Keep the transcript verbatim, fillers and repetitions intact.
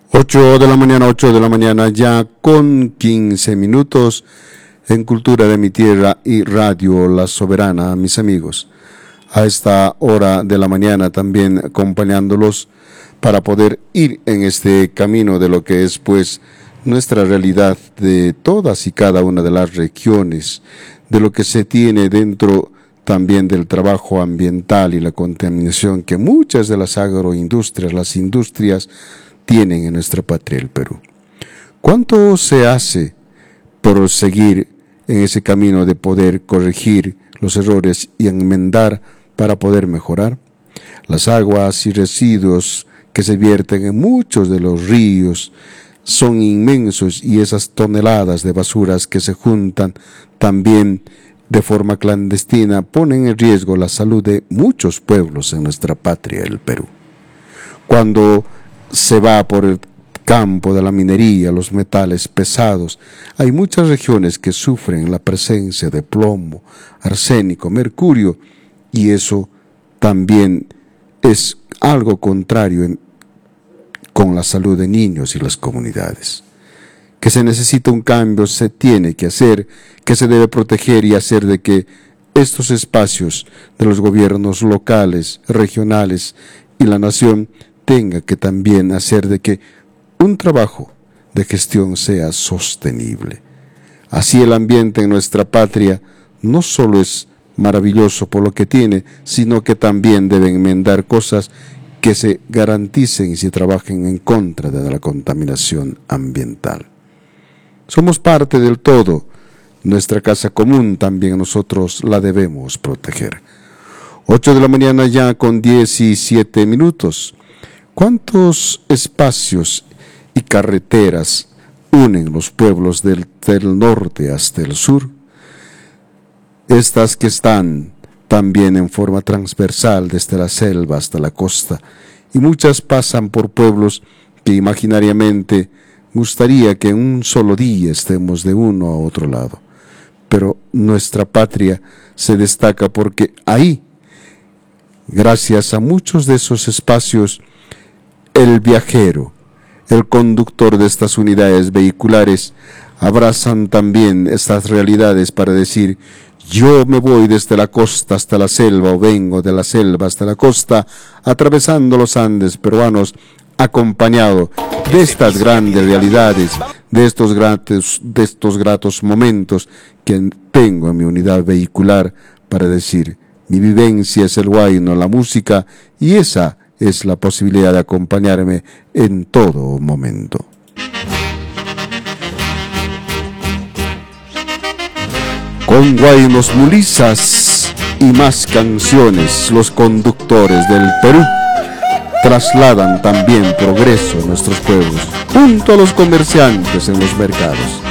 ocho de la mañana, ocho de la mañana, ya con quince minutos en Cultura de mi Tierra y Radio La Soberana, mis amigos. A esta hora de la mañana también acompañándolos para poder ir en este camino de lo que es pues nuestra realidad de todas y cada una de las regiones, de lo que se tiene dentro también del trabajo ambiental y la contaminación que muchas de las agroindustrias, las industrias tienen en nuestra patria, el Perú. ¿Cuánto se hace por seguir en ese camino de poder corregir los errores y enmendar para poder mejorar? Las aguas y residuos que se vierten en muchos de los ríos son inmensos y esas toneladas de basuras que se juntan también de forma clandestina ponen en riesgo la salud de muchos pueblos en nuestra patria, el Perú. Cuando se va por el campo de la minería, los metales pesados, hay muchas regiones que sufren la presencia de plomo, arsénico, mercurio, y eso también es algo contrario en, con la salud de niños y las comunidades. Que se necesita un cambio, se tiene que hacer, que se debe proteger y hacer de que estos espacios de los gobiernos locales, regionales y la nación tenga que también hacer de que un trabajo de gestión sea sostenible. Así el ambiente en nuestra patria no solo es maravilloso por lo que tiene, sino que también debe enmendar cosas que se garanticen y se trabajen en contra de la contaminación ambiental. Somos parte del todo. Nuestra casa común también nosotros la debemos proteger. ocho de la mañana ya con diecisiete minutos. ¿Cuántos espacios y carreteras unen los pueblos del, del norte hasta el sur? Estas que están también en forma transversal desde la selva hasta la costa, y muchas pasan por pueblos que imaginariamente gustaría que en un solo día estemos de uno a otro lado. Pero nuestra patria se destaca porque ahí, gracias a muchos de esos espacios, el viajero, el conductor de estas unidades vehiculares, abrazan también estas realidades para decir: yo me voy desde la costa hasta la selva, o vengo de la selva hasta la costa, atravesando los Andes peruanos, acompañado de estas grandes realidades, de estos gratos, de estos gratos momentos que tengo en mi unidad vehicular para decir: mi vivencia es el huayno, la música, y esa es la posibilidad de acompañarme en todo momento. Con huaynos, mulizas y más canciones, los conductores del Perú trasladan también progreso a nuestros pueblos, junto a los comerciantes en los mercados.